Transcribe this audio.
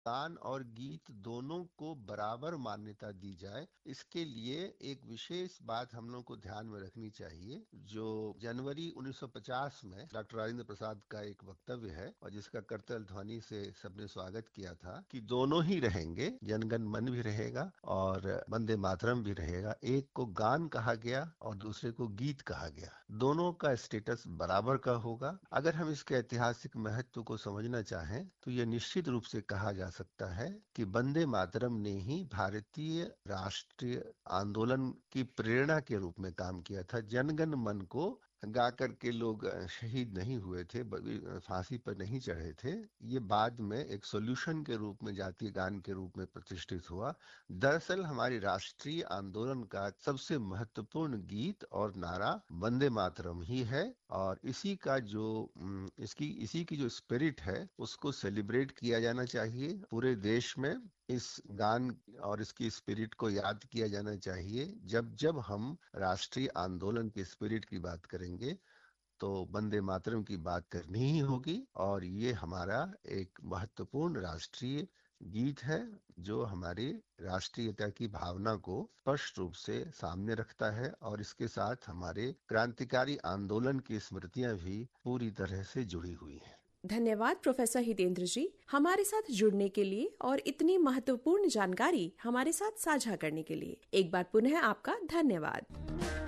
गान और गीत दोनों को बराबर मान्यता दी जाए, इसके लिए एक विशेष बात हम लोग को ध्यान में रखनी चाहिए। जो जनवरी 1950 में डॉक्टर राजेंद्र प्रसाद का एक वक्तव्य है और जिसका करतल ध्वनि से सबने स्वागत किया था कि दोनों ही रहेंगे, जनगण मन भी रहेगा और वंदे मातरम भी रहेगा। एक को गान कहा गया और दूसरे को गीत कहा गया, दोनों का स्टेटस बराबर का होगा। अगर हम इसके ऐतिहासिक महत्व को समझना चाहें तो यह निश्चित रूप से कहा जा सकता है कि वंदे मातरम ने ही भारतीय राष्ट्रीय आंदोलन की प्रेरणा के रूप में काम किया था। जनगण मन को गा करके लोग शहीद नहीं हुए थे, फांसी पर नहीं चढ़े थे। ये बाद में एक सॉल्यूशन के रूप में, जातीय गान के रूप में प्रतिष्ठित हुआ। दरअसल हमारी राष्ट्रीय आंदोलन का सबसे महत्वपूर्ण गीत और नारा वंदे मातरम ही है और इसी का जो इसी की जो स्पिरिट है उसको सेलिब्रेट किया जाना चाहिए पूरे देश में। इस गान और इसकी स्पिरिट को याद किया जाना चाहिए। जब जब हम राष्ट्रीय आंदोलन के स्पिरिट की बात करेंगे तो वंदे मातरम की बात करनी ही होगी और ये हमारा एक महत्वपूर्ण राष्ट्रीय गीत है जो हमारी राष्ट्रीयता की भावना को स्पष्ट रूप से सामने रखता है और इसके साथ हमारे क्रांतिकारी आंदोलन की स्मृतियां भी पूरी तरह से जुड़ी हुई हैं। धन्यवाद प्रोफेसर हितेंद्र जी, हमारे साथ जुड़ने के लिए और इतनी महत्वपूर्ण जानकारी हमारे साथ साझा करने के लिए। एक बार पुनः आपका धन्यवाद।